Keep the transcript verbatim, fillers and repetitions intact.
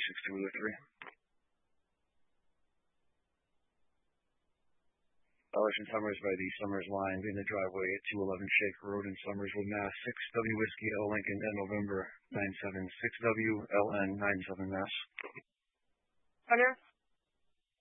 six two zero three. Violation Summers by the Summers line in the driveway at two eleven Shaker Road in Summerswood, Mass. six W Whiskey L Lincoln N November nine seven six W L N nine seven Mass. Hunter?